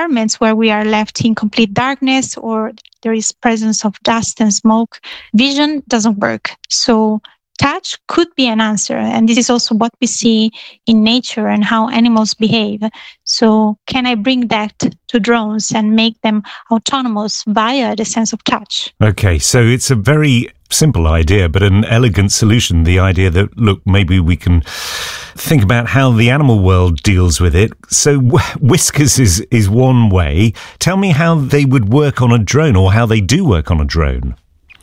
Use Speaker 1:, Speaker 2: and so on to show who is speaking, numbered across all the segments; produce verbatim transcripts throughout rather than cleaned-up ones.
Speaker 1: environments where we are left in complete darkness or there is presence of dust and smoke, vision doesn't work. So touch could be an answer. And this is also what we see in nature and how animals behave. So can I bring that to drones and make them autonomous via the sense of touch?
Speaker 2: Okay, so it's a very simple idea, but an elegant solution. The idea that, look, maybe we can think about how the animal world deals with it. So whiskers is, is one way. Tell me how they would work on a drone, or how they do work on a drone.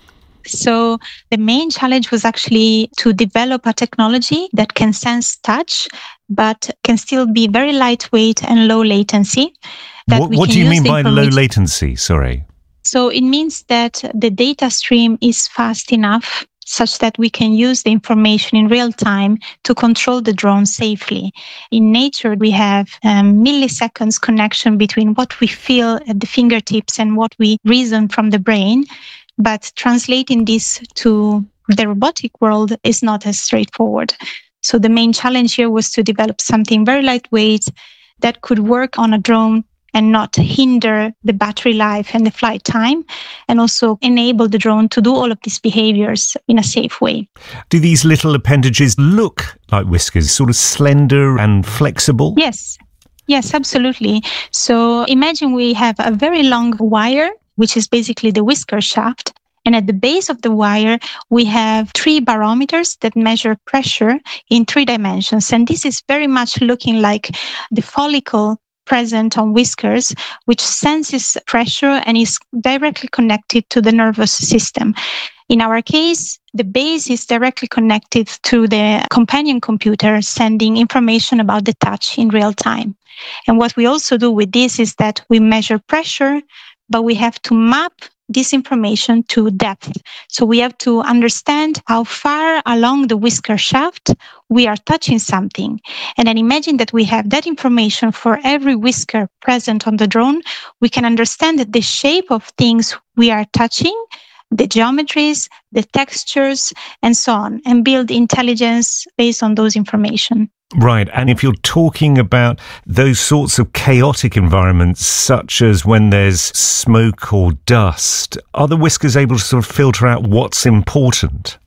Speaker 1: So the main challenge was actually to develop a technology that can sense touch, but can still be very lightweight and low latency. That
Speaker 2: What,
Speaker 1: we
Speaker 2: what
Speaker 1: can
Speaker 2: do you
Speaker 1: use
Speaker 2: mean
Speaker 1: the
Speaker 2: by low
Speaker 1: information-
Speaker 2: latency? Sorry.
Speaker 1: So it means that the data stream is fast enough such that we can use the information in real time to control the drone safely. In nature, we have um, milliseconds connection between what we feel at the fingertips and what we reason from the brain. But translating this to the robotic world is not as straightforward. So the main challenge here was to develop something very lightweight that could work on a drone and not hinder the battery life and the flight time, and also enable the drone to do all of these behaviors in a safe way.
Speaker 2: Do these little appendages look like whiskers, sort of slender and flexible?
Speaker 1: Yes, yes, absolutely. So imagine we have a very long wire, which is basically the whisker shaft. And at the base of the wire, we have three barometers that measure pressure in three dimensions. And this is very much looking like the follicle present on whiskers, which senses pressure and is directly connected to the nervous system. In our case, the base is directly connected to the companion computer, sending information about the touch in real time. And what we also do with this is that we measure pressure, but we have to map this information to depth. So we have to understand how far along the whisker shaft we are touching something. And then imagine that we have that information for every whisker present on the drone. We can understand the shape of things we are touching, the geometries, the textures, and so on, and build intelligence based on those information.
Speaker 2: Right. And if you're talking about those sorts of chaotic environments, such as when there's smoke or dust, are the whiskers able to sort of filter out what's important?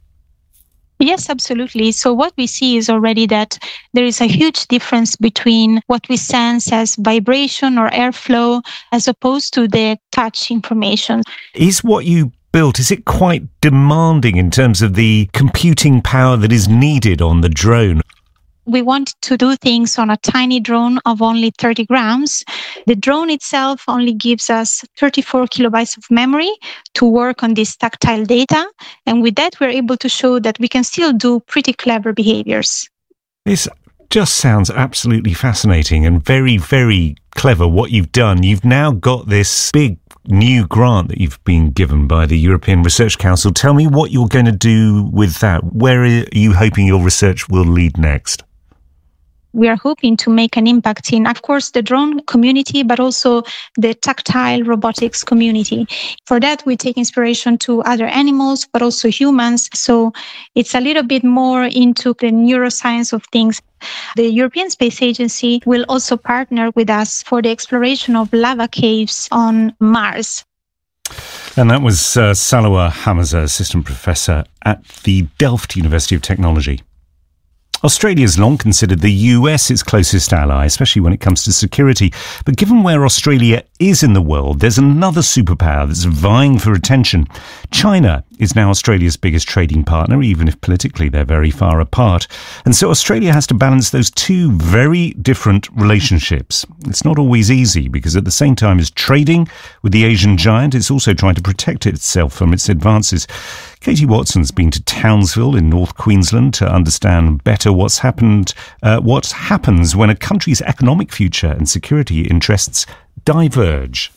Speaker 1: Yes, absolutely. So what we see is already that there is a huge difference between what we sense as vibration or airflow as opposed to the touch information.
Speaker 2: Is what you built, is it quite demanding in terms of the computing power that is needed on the drone?
Speaker 1: We want to do things on a tiny drone of only thirty grams. The drone itself only gives us thirty-four kilobytes of memory to work on this tactile data. And with that, we're able to show that we can still do pretty clever behaviors.
Speaker 2: This just sounds absolutely fascinating and very, very clever what you've done. You've now got this big new grant that you've been given by the European Research Council. Tell me what you're going to do with that. Where are you hoping your research will lead next?
Speaker 1: We are hoping to make an impact in, of course, the drone community, but also the tactile robotics community. For that, we take inspiration to other animals, but also humans. So it's a little bit more into the neuroscience of things. The European Space Agency will also partner with us for the exploration of lava caves on Mars.
Speaker 2: And that was uh, Saloua Hamaza, Assistant Professor at the Delft University of Technology. Australia's long considered the U S its closest ally, especially when it comes to security. But given where Australia is in the world, there's another superpower that's vying for attention. China is now Australia's biggest trading partner, even if politically they're very far apart. And so Australia has to balance those two very different relationships. It's not always easy, because at the same time as trading with the Asian giant, it's also trying to protect itself from its advances. Katie Watson's been to Townsville in North Queensland to understand better what's happened, uh, what happens when a country's economic future and security interests diverge.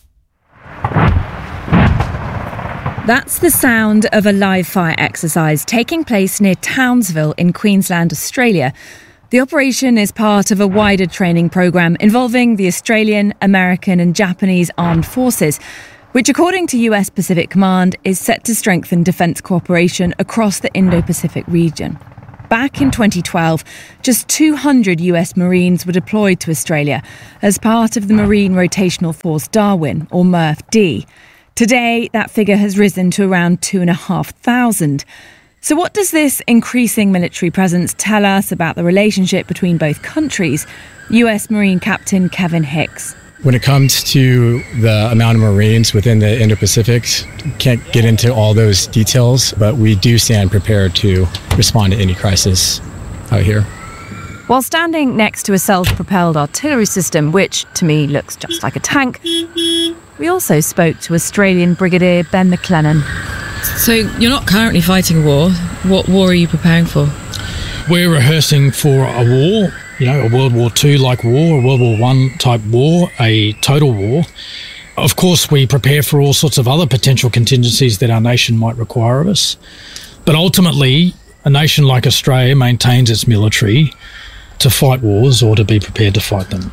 Speaker 3: That's the sound of a live fire exercise taking place near Townsville in Queensland, Australia. The operation is part of a wider training programme involving the Australian, American and Japanese armed forces, which, according to U S Pacific Command, is set to strengthen defence cooperation across the Indo-Pacific region. Back in twenty twelve, just two hundred U S Marines were deployed to Australia as part of the Marine Rotational Force Darwin, or M R F D. Today, that figure has risen to around two thousand five hundred. So what does this increasing military presence tell us about the relationship between both countries? U S Marine Captain Kevin Hicks.
Speaker 4: When it comes to the amount of Marines within the Indo-Pacific, can't get into all those details, but we do stand prepared to respond to any crisis out here.
Speaker 3: While standing next to a self-propelled artillery system, which to me looks just like a tank, we also spoke to Australian Brigadier Ben McLennan.
Speaker 5: So you're not currently fighting a war. What war are you preparing for?
Speaker 6: We're rehearsing for a war. You know, a World War Two-like war, a World War One type war, a total war. Of course, we prepare for all sorts of other potential contingencies that our nation might require of us. But ultimately, a nation like Australia maintains its military to fight wars or to be prepared to fight them.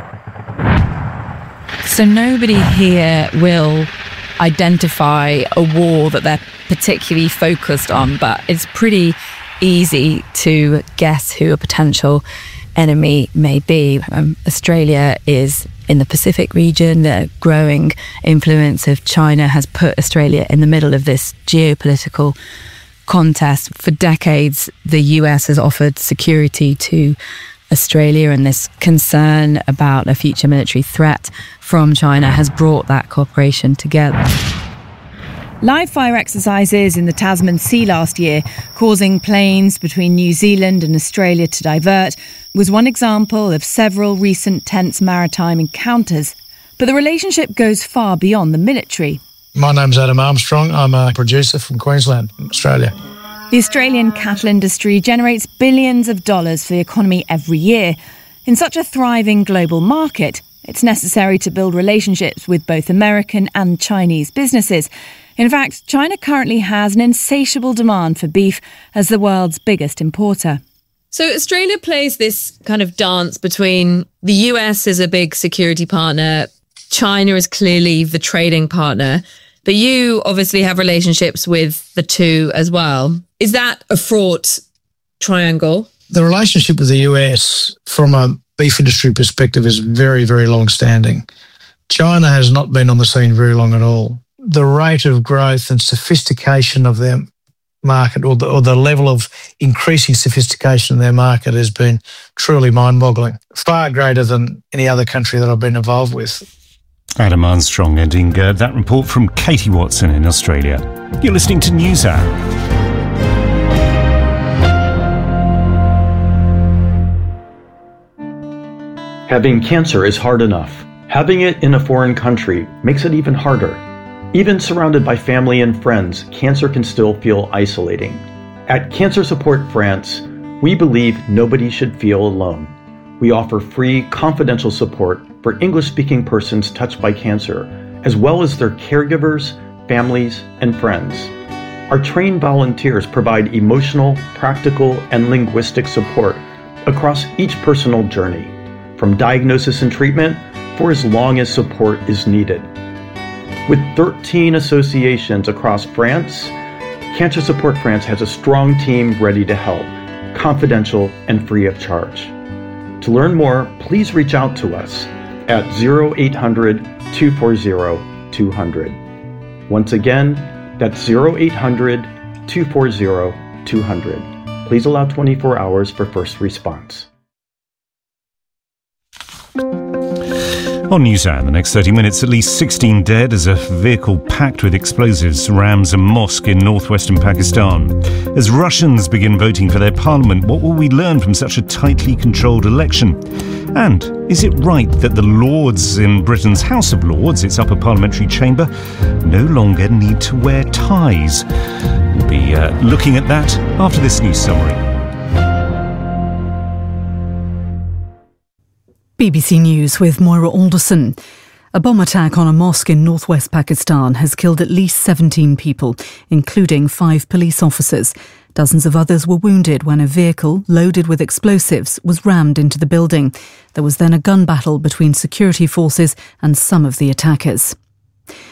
Speaker 5: So nobody here will identify a war that they're particularly focused on, but it's pretty easy to guess who a potential enemy may be. Um, Australia is in the Pacific region. The growing influence of China has put Australia in the middle of this geopolitical contest. For decades, the U S has offered security to Australia, and this concern about a future military threat from China has brought that cooperation together.
Speaker 3: Live fire exercises in the Tasman Sea last year, causing planes between New Zealand and Australia to divert, was one example of several recent tense maritime encounters. But the relationship goes far beyond the military.
Speaker 6: My name's Adam Armstrong. I'm a producer from Queensland, Australia.
Speaker 3: The Australian cattle industry generates billions of dollars for the economy every year. In such a thriving global market, it's necessary to build relationships with both American and Chinese businesses. In fact, China currently has an insatiable demand for beef as the world's biggest importer.
Speaker 5: So Australia plays this kind of dance between the U S as a big security partner, China is clearly the trading partner, but you obviously have relationships with the two as well. Is that a fraught triangle?
Speaker 6: The relationship with the U S from a beef industry perspective is very, very long-standing. China has not been on the scene very long at all. The rate of growth and sophistication of their market, or the, or the level of increasing sophistication in their market, has been truly mind-boggling, far greater than any other country that I've been involved with.
Speaker 2: Adam Armstrong ending uh, that report from Katie Watson in Australia. You're listening to NewsHour.
Speaker 7: Having cancer is hard enough. Having it in a foreign country makes it even harder. Even surrounded by family and friends, cancer can still feel isolating. At Cancer Support France, we believe nobody should feel alone. We offer free, confidential support for English-speaking persons touched by cancer, as well as their caregivers, families, and friends. Our trained volunteers provide emotional, practical, and linguistic support across each personal journey, from diagnosis and treatment for as long as support is needed. With thirteen associations across France, Cancer Support France has a strong team ready to help, confidential and free of charge. To learn more, please reach out to us at zero eight hundred, two four zero, two hundred. Once again, that's zero eight hundred, two four zero, two hundred. Please allow twenty-four hours for first response.
Speaker 2: On NewsHour, in the next thirty minutes, at least sixteen dead as a vehicle packed with explosives rams a mosque in northwestern Pakistan. As Russians begin voting for their parliament, what will we learn from such a tightly controlled election? And is it right that the Lords in Britain's House of Lords, its upper parliamentary chamber, no longer need to wear ties? We'll be uh, looking at that after this news summary.
Speaker 8: B B C News with Moira Alderson. A bomb attack on a mosque in northwest Pakistan has killed at least seventeen people, including five police officers. Dozens of others were wounded when a vehicle loaded with explosives was rammed into the building. There was then a gun battle between security forces and some of the attackers.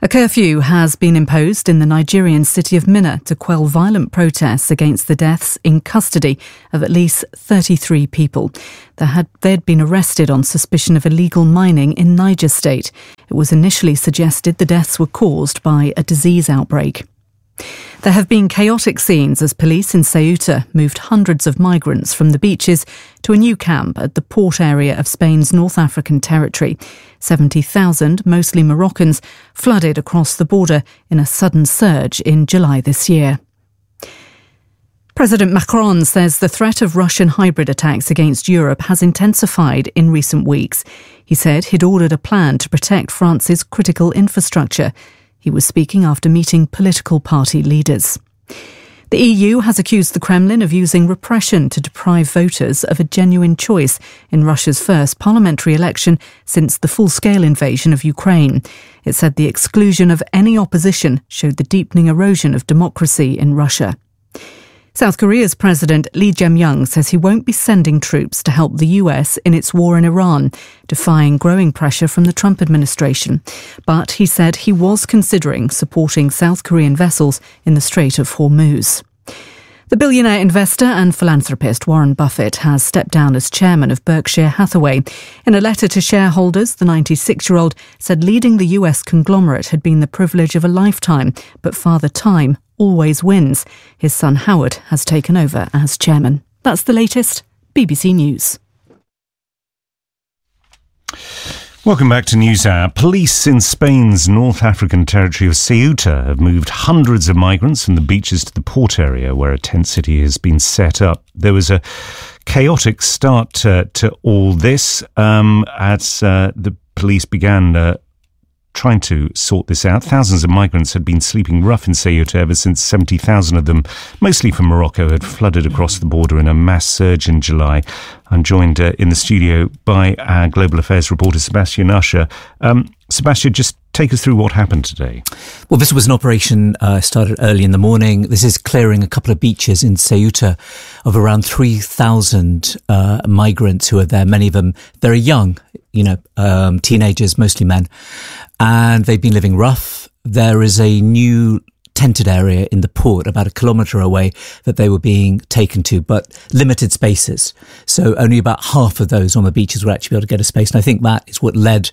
Speaker 8: A curfew has been imposed in the Nigerian city of Minna to quell violent protests against the deaths in custody of at least thirty-three people. They had, they'd been arrested on suspicion of illegal mining in Niger State. It was initially suggested the deaths were caused by a disease outbreak. There have been chaotic scenes as police in Ceuta moved hundreds of migrants from the beaches to a new camp at the port area of Spain's North African territory. seventy thousand, mostly Moroccans, flooded across the border in a sudden surge in July this year. President Macron says the threat of Russian hybrid attacks against Europe has intensified in recent weeks. He said he'd ordered a plan to protect France's critical infrastructure. He was speaking after meeting political party leaders. The E U has accused the Kremlin of using repression to deprive voters of a genuine choice in Russia's first parliamentary election since the full-scale invasion of Ukraine. It said the exclusion of any opposition showed the deepening erosion of democracy in Russia. South Korea's President Lee Jae-myung says he won't be sending troops to help the U S in its war in Iran, defying growing pressure from the Trump administration. But he said he was considering supporting South Korean vessels in the Strait of Hormuz. The billionaire investor and philanthropist Warren Buffett has stepped down as chairman of Berkshire Hathaway. In a letter to shareholders, the ninety-six-year-old said leading the U S conglomerate had been the privilege of a lifetime, but Father Time always wins. His son Howard has taken over as chairman. That's the latest. B B C News.
Speaker 2: Welcome back to NewsHour. Police in Spain's North African territory of Ceuta have moved hundreds of migrants from the beaches to the port area where a tent city has been set up. There was a chaotic start to, to all this um, as uh, the police began uh, trying to sort this out. Thousands of migrants had been sleeping rough in Ceuta ever since seventy thousand of them, mostly from Morocco, had flooded across the border in a mass surge in July. I'm joined uh, in the studio by our Global Affairs reporter, Sebastian Usher. Um, Sebastian, just take us through what happened today.
Speaker 9: Well, this was an operation uh, started early in the morning. This is clearing a couple of beaches in Ceuta of around three thousand uh, migrants who are there, many of them very young, you know, um, teenagers, mostly men. And they've been living rough. There is a new tented area in the port about a kilometre away that they were being taken to, but limited spaces. So only about half of those on the beaches were actually able to get a space. And I think that is what led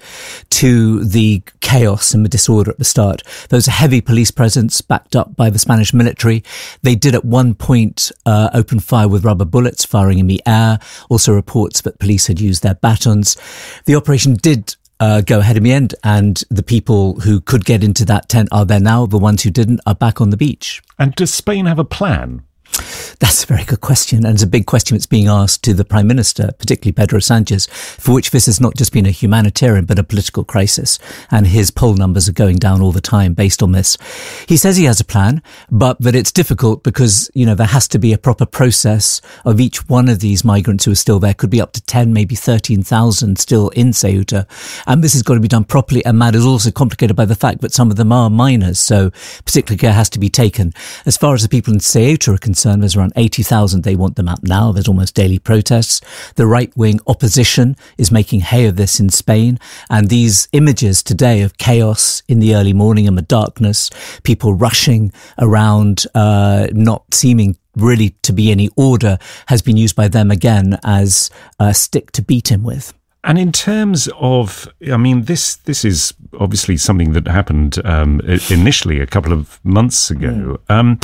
Speaker 9: to the chaos and the disorder at the start. There was a heavy police presence backed up by the Spanish military. They did at one point uh, open fire with rubber bullets, firing in the air. Also reports that police had used their batons. The operation did Uh, go ahead in the end, and the people who could get into that tent are there now. The ones who didn't are back on the beach.
Speaker 2: And does Spain have a plan?
Speaker 9: That's a very good question, and it's a big question that's being asked to the Prime Minister, particularly Pedro Sanchez, for which this has not just been a humanitarian but a political crisis, and his poll numbers are going down all the time based on this. He says he has a plan, but that it's difficult because, you know, there has to be a proper process of each one of these migrants who are still there. Could be up to ten, maybe thirteen thousand still in Ceuta, and this has got to be done properly, and that is also complicated by the fact that some of them are minors, so particular care has to be taken. As far as the people in Ceuta are concerned, there's around eighty thousand. They want them out now. There's almost daily protests. The right-wing opposition is making hay of this in Spain. And these images today of chaos in the early morning and the darkness, people rushing around, uh, not seeming really to be any order, has been used by them again as a stick to beat him with.
Speaker 2: And in terms of, I mean, this this is obviously something that happened um, initially a couple of months ago. Mm. Um,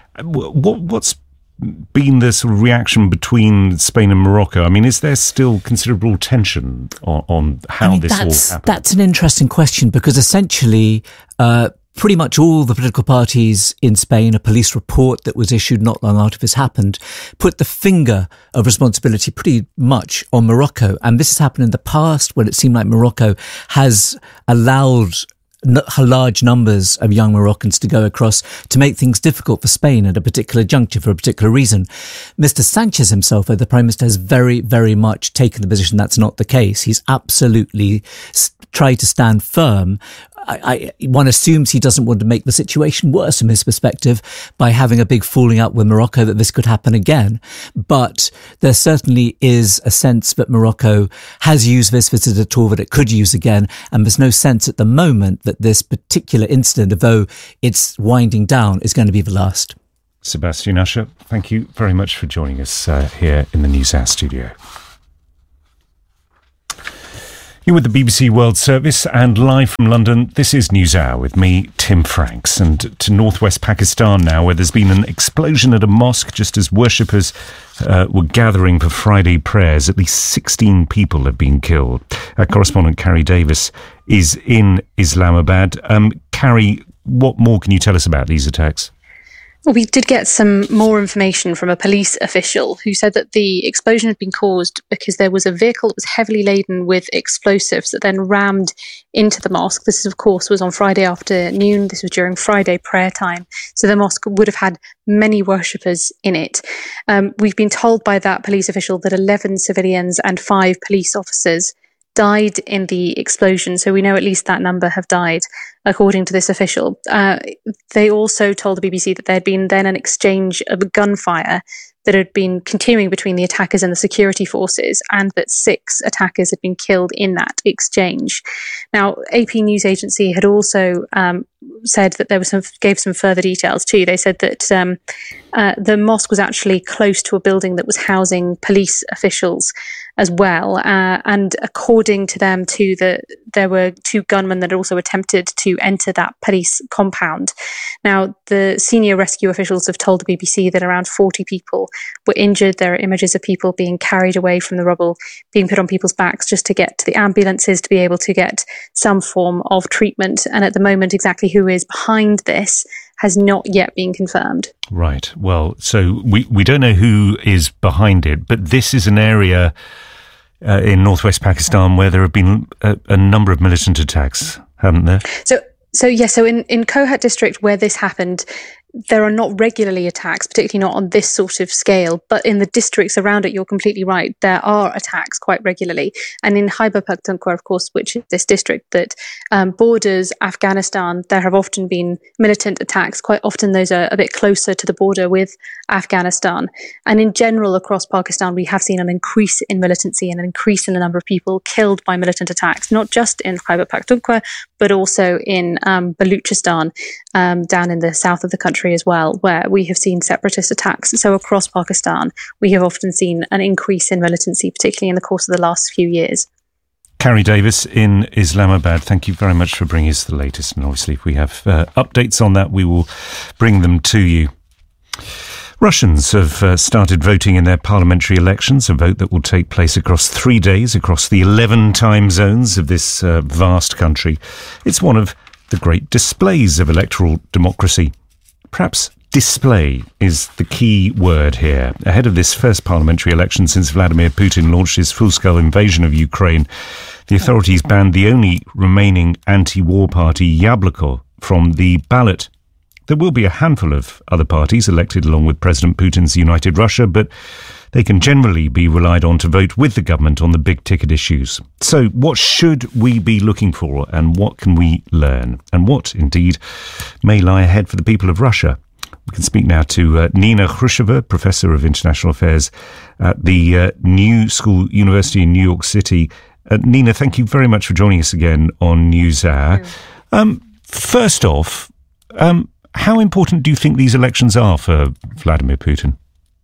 Speaker 2: what what's been the sort of reaction between Spain and Morocco? I mean, is there still considerable tension on, on how I mean, this
Speaker 9: that's,
Speaker 2: all happened?
Speaker 9: That's an interesting question because essentially, uh, pretty much all the political parties in Spain, a police report that was issued not long after this happened, put the finger of responsibility pretty much on Morocco. And this has happened in the past when it seemed like Morocco has allowed large numbers of young Moroccans to go across to make things difficult for Spain at a particular juncture for a particular reason. Mister Sanchez himself, the Prime Minister, has very, very much taken the position that's not the case. He's absolutely tried to stand firm I, I, one assumes he doesn't want to make the situation worse from his perspective by having a big falling out with Morocco, that this could happen again. But there certainly is a sense that Morocco has used this as a tool that it could use again. And there's no sense at the moment that this particular incident, although it's winding down, is going to be the last.
Speaker 2: Sebastian Usher, thank you very much for joining us uh, here in the NewsHour studio. You're with the B B C World Service, and live from London, this is NewsHour with me, Tim Franks. And to northwest Pakistan now, where there's been an explosion at a mosque just as worshippers uh, were gathering for Friday prayers. At least sixteen people have been killed. Our correspondent Carrie Davis is in Islamabad. Um, Carrie, what more can you tell us about these attacks?
Speaker 10: Well, we did get some more information from a police official who said that the explosion had been caused because there was a vehicle that was heavily laden with explosives that then rammed into the mosque. This, of course, was on Friday afternoon. This was during Friday prayer time. So the mosque would have had many worshippers in it. Um, we've been told by that police official that eleven civilians and five police officers died in the explosion. So we know at least that number have died, according to this official. Uh, they also told the B B C that there had been then an exchange of gunfire that had been continuing between the attackers and the security forces, and that six attackers had been killed in that exchange. Now, A P News Agency had also um, said that there was some, gave some further details too. They said that um, uh, the mosque was actually close to a building that was housing police officials as well. Uh, and according to them too, the, there were two gunmen that also attempted to enter that police compound. Now, the senior rescue officials have told the B B C that around forty people were injured. There are images of people being carried away from the rubble, being put on people's backs just to get to the ambulances to be able to get some form of treatment. And at the moment, exactly who is behind this has not yet been confirmed.
Speaker 2: Right. Well, so we, we don't know who is behind it, but this is an area uh, in northwest Pakistan where there have been a, a number of militant attacks, haven't there?
Speaker 10: So, so yes, so in, in Kohat district where this happened, there are not regularly attacks, particularly not on this sort of scale, but in the districts around it, you're completely right, there are attacks quite regularly. And in Khyber Pakhtunkhwa, of course, which is this district that um, borders Afghanistan, there have often been militant attacks. Quite often those are a bit closer to the border with Afghanistan. And in general, across Pakistan, we have seen an increase in militancy and an increase in the number of people killed by militant attacks, not just in Khyber Pakhtunkhwa, but also in um, Baluchistan, um, down in the south of the country as well, where we have seen separatist attacks. So across Pakistan, we have often seen an increase in militancy, particularly in the course of the last few years.
Speaker 2: Carrie Davis in Islamabad, thank you very much for bringing us the latest. And obviously, if we have uh, updates on that, we will bring them to you. Russians have uh, started voting in their parliamentary elections, a vote that will take place across three days, across the eleven time zones of this uh, vast country. It's one of the great displays of electoral democracy. Perhaps display is the key word here. Ahead of this first parliamentary election since Vladimir Putin launched his full-scale invasion of Ukraine, the authorities banned the only remaining anti-war party, Yabloko, from the ballot. There will be a handful of other parties elected along with President Putin's United Russia, but they can generally be relied on to vote with the government on the big-ticket issues. So what should we be looking for, and what can we learn? And what, indeed, may lie ahead for the people of Russia? We can speak now to uh, Nina Khrushcheva, Professor of International Affairs at the uh, New School University in New York City. Uh, Nina, thank you very much for joining us again on NewsHour. Mm. Um, first off, um, how important do you think these elections are for Vladimir Putin?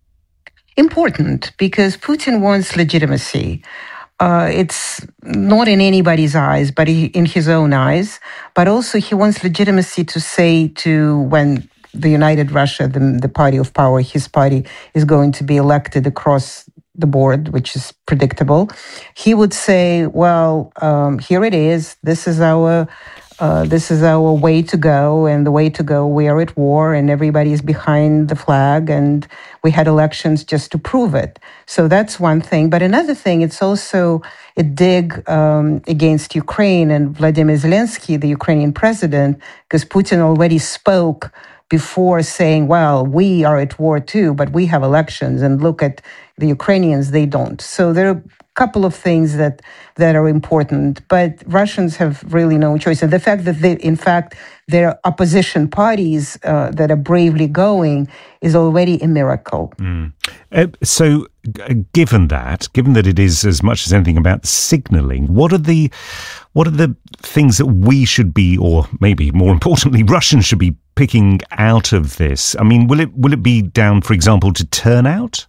Speaker 11: Important, because Putin wants legitimacy. Uh, it's not in anybody's eyes, but he, in his own eyes. But also he wants legitimacy to say to when the United Russia, the, the party of power, his party, is going to be elected across the board, which is predictable. He would say, well, um, here it is. This is our... Uh, this is our way to go, and the way to go, we are at war, and everybody is behind the flag, and we had elections just to prove it. So that's one thing. But another thing, it's also a dig um, against Ukraine and Vladimir Zelensky, the Ukrainian president, because Putin already spoke before saying, well, we are at war too, but we have elections, and look at the Ukrainians, they don't. So there are couple of things that that are important, but Russians have really no choice. And the fact that they, in fact, there are opposition parties uh, that are bravely going is already a miracle.
Speaker 2: Mm. Uh, so, uh, given that, given that it is as much as anything about signalling, what are the what are the things that we should be, or maybe more importantly, Russians should be picking out of this? I mean, will it will it be down, for example, to turnout?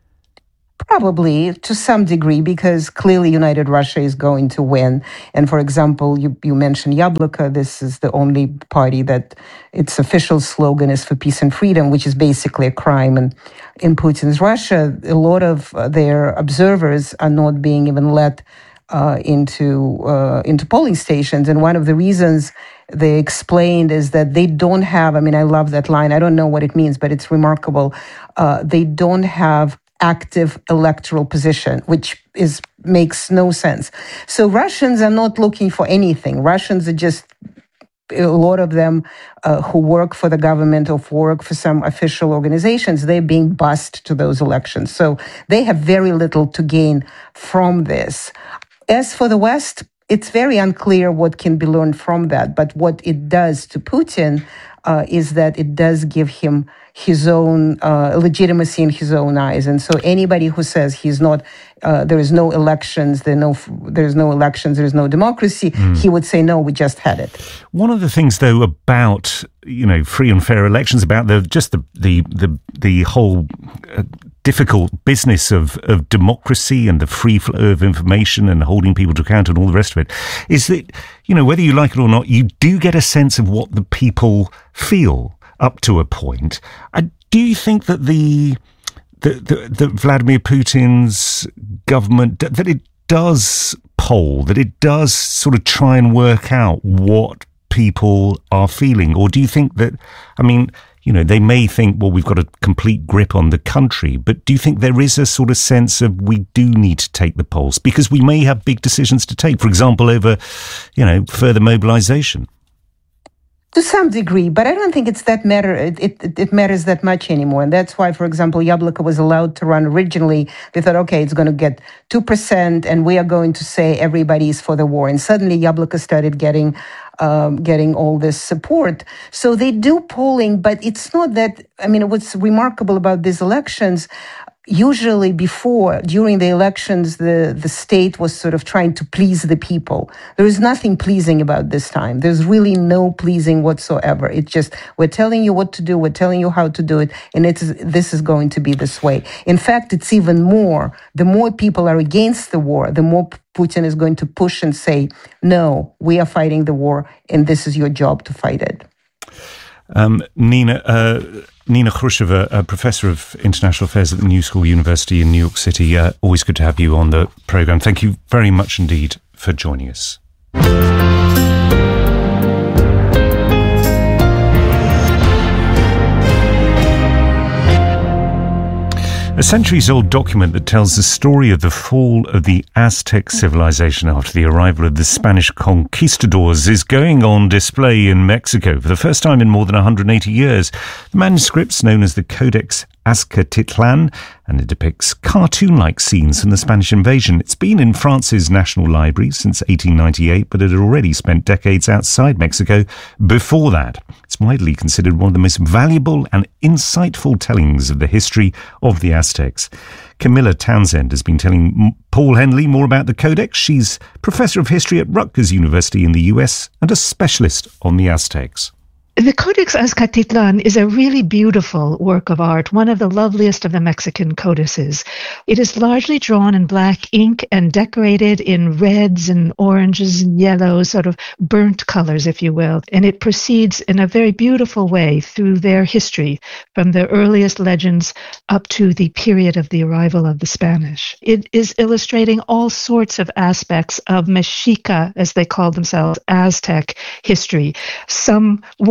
Speaker 11: Probably to some degree, because clearly United Russia is going to win. And for example, you, you mentioned Yabloko. This is the only party that its official slogan is for peace and freedom, which is basically a crime. And in Putin's Russia, a lot of their observers are not being even let uh, into uh, into polling stations. And one of the reasons they explained is that they don't have, I mean, I love that line. I don't know what it means, but it's remarkable. Uh, they don't have active electoral position, which is makes no sense. So Russians are not looking for anything. Russians are just, a lot of them uh, who work for the government or work for some official organizations, they're being bussed to those elections. So they have very little to gain from this. As for the West, it's very unclear what can be learned from that. But what it does to Putin uh, is that it does give him his own uh, legitimacy in his own eyes. And so anybody who says he's not, uh, there is no elections, there no, there's no elections, there's no democracy, mm. he would say, no, we just had it.
Speaker 2: One of the things, though, about, you know, free and fair elections, about the just the the the, the whole uh, difficult business of, of democracy and the free flow of information and holding people to account and all the rest of it, is that, you know, whether you like it or not, you do get a sense of what the people feel up to a point. Uh, do you think that the, the, the, the Vladimir Putin's government, that it does poll, that it does sort of try and work out what people are feeling? Or do you think that, I mean, you know, they may think, well, we've got a complete grip on the country, but do you think there is a sort of sense of we do need to take the pulse because we may have big decisions to take, for example, over, you know, further mobilization?
Speaker 11: To some degree, but I don't think it's that matter. It, it it matters that much anymore, and that's why, for example, Yabloko was allowed to run originally. They thought, okay, it's going to get two percent, and we are going to say everybody is for the war. And suddenly, Yabloko started getting um, getting all this support. So they do polling, but it's not that. I mean, what's remarkable about these elections? Usually before, during the elections, the, the state was sort of trying to please the people. There is nothing pleasing about this time. There's really no pleasing whatsoever. It's just, we're telling you what to do, we're telling you how to do it, and it's, this is going to be this way. In fact, it's even more. The more people are against the war, the more Putin is going to push and say, no, we are fighting the war, and this is your job to fight it.
Speaker 2: Um, Nina, uh, Nina Khrushcheva, a professor of international affairs at the New School University in New York City. Uh, always good to have you on the programme. Thank you very much indeed for joining us. A centuries-old document that tells the story of the fall of the Aztec civilization after the arrival of the Spanish conquistadors is going on display in Mexico for the first time in more than one hundred eighty years. The manuscript's known as the Codex Azcatitlan, and it depicts cartoon-like scenes from the Spanish invasion. It's been in France's National Library since eighteen ninety-eight, but it had already spent decades outside Mexico before that. It's widely considered one of the most valuable and insightful tellings of the history of the Aztecs. Camilla Townsend has been telling Paul Henley more about the Codex. She's Professor of History at Rutgers University in the U S and a specialist on the Aztecs.
Speaker 12: The Codex Azcatitlan is a really beautiful work of art, one of the loveliest of the Mexican codices. It is largely drawn in black ink and decorated in reds and oranges and yellows, sort of burnt colors, if you will. And it proceeds in a very beautiful way through their history, from the earliest legends up to the period of the arrival of the Spanish. It is illustrating all sorts of aspects of Mexica, as they call themselves, Aztec history. Some war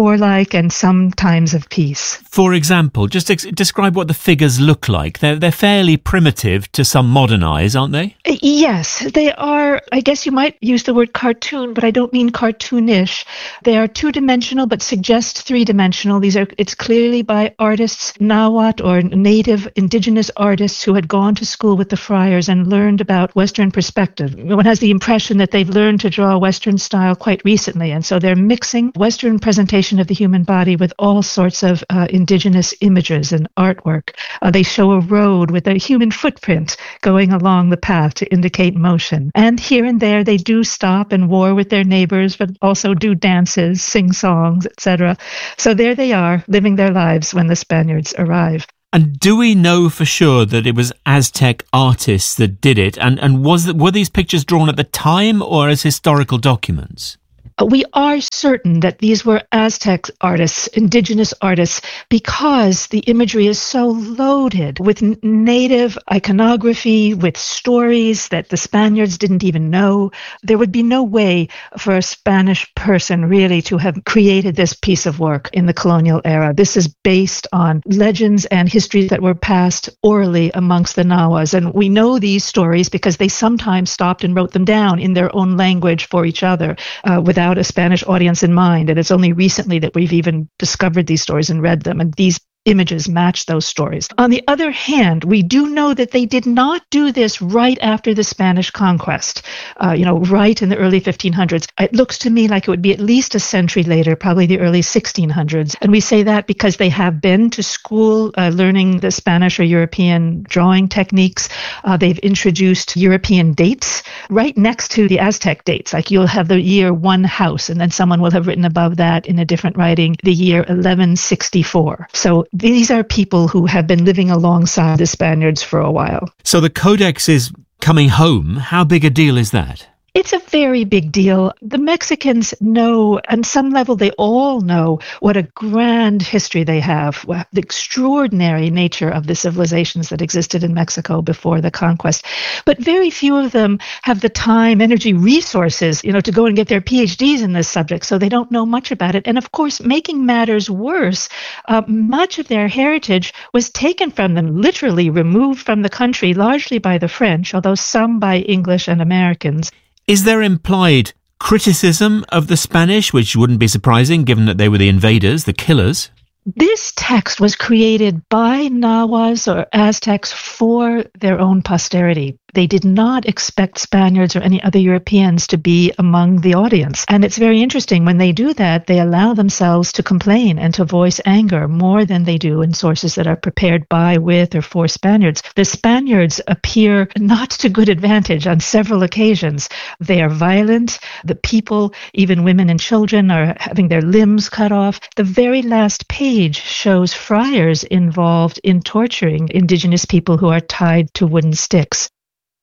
Speaker 12: warlike and some times of peace.
Speaker 13: For example, just ex- describe what the figures look like. They're, they're fairly primitive to some modern eyes, aren't they?
Speaker 12: Yes, they are. I guess you might use the word cartoon, but I don't mean cartoonish. They are two-dimensional, but suggest three-dimensional. These are, it's clearly by artists, Nahuatl or native indigenous artists who had gone to school with the friars and learned about Western perspective. One has the impression that they've learned to draw Western style quite recently, and so they're mixing Western presentation of the human body with all sorts of uh, indigenous images and artwork. Uh, they show a road with a human footprint going along the path to indicate motion. And here and there they do stop and war with their neighbors, but also do dances, sing songs, et cetera. So there they are, living their lives when the Spaniards arrive.
Speaker 13: And do we know for sure that it was Aztec artists that did it? And and was that, were these pictures drawn at the time or as historical documents?
Speaker 12: We are certain that these were Aztec artists, indigenous artists, because the imagery is so loaded with n- native iconography, with stories that the Spaniards didn't even know. There would be no way for a Spanish person really to have created this piece of work in the colonial era. This is based on legends and histories that were passed orally amongst the Nahuas. And we know these stories because they sometimes stopped and wrote them down in their own language for each other uh, without a Spanish audience in mind. And it's only recently that we've even discovered these stories and read them. And these images match those stories. On the other hand, we do know that they did not do this right after the Spanish conquest, uh, you know, right in the early fifteen hundreds. It looks to me like it would be at least a century later, probably the early sixteen hundreds. And we say that because they have been to school uh, learning the Spanish or European drawing techniques. Uh, they've introduced European dates right next to the Aztec dates. Like you'll have the year one house, and then someone will have written above that in a different writing, the year eleven sixty-four. So these are people who have been living alongside the Spaniards for a while.
Speaker 13: So the Codex is coming home. How big a deal is that?
Speaker 12: It's a very big deal. The Mexicans know, on some level they all know, what a grand history they have, the extraordinary nature of the civilizations that existed in Mexico before the conquest. But very few of them have the time, energy, resources, you know, to go and get their P H Ds in this subject, so they don't know much about it. And of course, making matters worse, uh, much of their heritage was taken from them, literally removed from the country, largely by the French, although some by English and Americans.
Speaker 13: Is there implied criticism of the Spanish, which wouldn't be surprising given that they were the invaders, the killers?
Speaker 12: This text was created by Nahuas or Aztecs for their own posterity. They did not expect Spaniards or any other Europeans to be among the audience. And it's very interesting. When they do that, they allow themselves to complain and to voice anger more than they do in sources that are prepared by, with, or for Spaniards. The Spaniards appear not to good advantage on several occasions. They are violent. The people, even women and children, are having their limbs cut off. The very last page shows friars involved in torturing indigenous people who are tied to wooden sticks.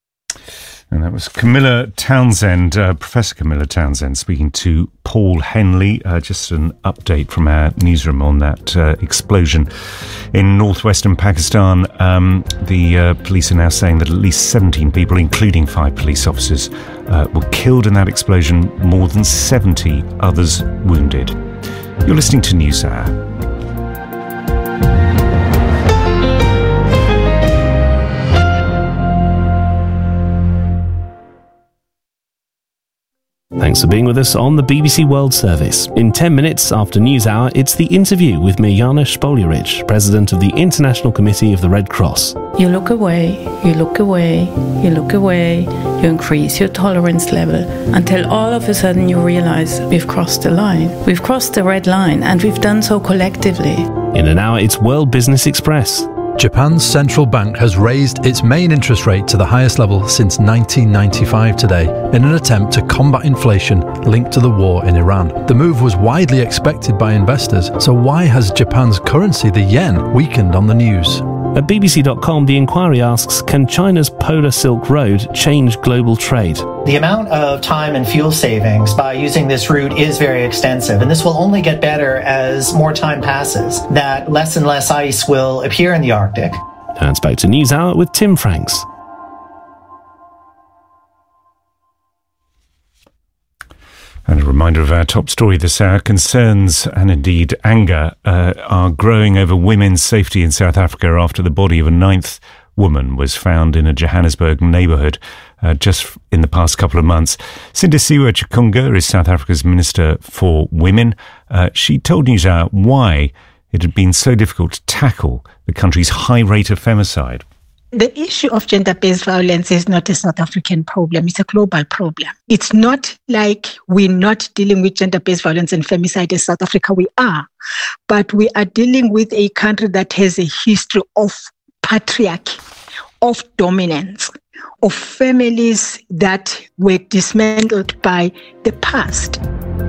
Speaker 2: And that was Camilla Townsend, uh, Professor Camilla Townsend, speaking to Paul Henley. Uh, just an update from our newsroom on that uh, explosion in northwestern Pakistan. Um, the uh, police are now saying that at least seventeen people, including five police officers, uh, were killed in that explosion, more than seventy others wounded. You're listening to NewsHour.
Speaker 14: Thanks for being with us on the B B C World Service. In ten minutes after News Hour, it's the interview with Mirjana Spoljaric, President of the International Committee of the Red Cross.
Speaker 15: You look away, you look away, you look away, you increase your tolerance level until all of a sudden you realize we've crossed the line. We've crossed the red line, and we've done so collectively.
Speaker 14: In an hour, it's World Business Express.
Speaker 16: Japan's central bank has raised its main interest rate to the highest level since nineteen ninety-five today in an attempt to combat inflation linked to the war in Iran. The move was widely expected by investors, so why has Japan's currency, the yen, weakened on the news?
Speaker 14: At B B C dot com, The Inquiry asks, can China's Polar Silk Road change global trade?
Speaker 17: The amount of time and fuel savings by using this route is very extensive, and this will only get better as more time passes, that less and less ice will appear in the Arctic.
Speaker 14: And it's back to News Hour with Tim Franks.
Speaker 2: And a reminder of our top story this hour. Concerns and indeed anger uh, are growing over women's safety in South Africa after the body of a ninth woman was found in a Johannesburg neighbourhood uh, just in the past couple of months. Sindisiwe Chikunga is South Africa's Minister for Women. Uh, she told NewsHour why it had been so difficult to tackle the country's high rate of femicide.
Speaker 18: The issue of gender-based violence is not a South African problem. It's a global problem. It's not like we're not dealing with gender-based violence and femicide in South Africa. We are. But we are dealing with a country that has a history of patriarchy, of dominance, of families that were dismantled by the past.